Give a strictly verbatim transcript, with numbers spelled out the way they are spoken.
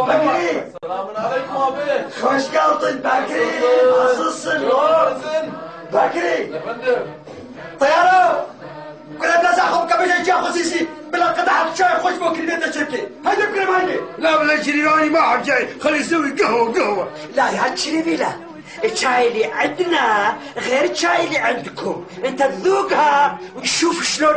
بكري. السلام عليكم ابي. خوش قلطن بكري. nasılsın oğlum؟ بكري. يا فندم. طيارة. كنا بلازا خب كبيرة جا خصيصي بلا قطعة شاي خوش بكري نتا شركة. هيدا بكري مايني. لا بلا شريراني ما حد جاي، خلي يسوي قهوة قهوة. لا يا شريفي لا. الشاي اللي عندنا غير الشاي اللي عندكم. انت تذوقها وتشوف شلون